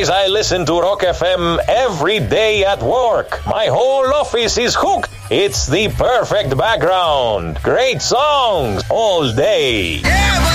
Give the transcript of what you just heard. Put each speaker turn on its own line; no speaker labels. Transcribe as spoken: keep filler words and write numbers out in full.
Guys, I listen to Rock F M every day at work. My whole office is hooked. It's the perfect background. Great songs all day.
Yeah,